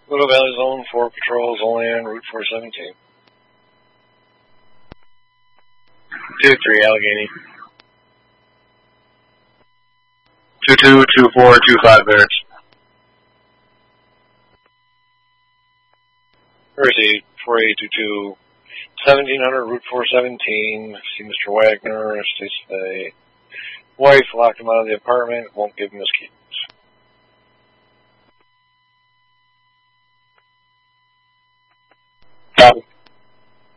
Little Valley Zone, 4 patrols only on Route 417. 2-3, Allegheny. 2-2-2-4-2-5 Barracks. Received, 4822, 1700 Route 417. See Mr. Wagner, states the wife locked him out of the apartment, won't give him his keys. Copy.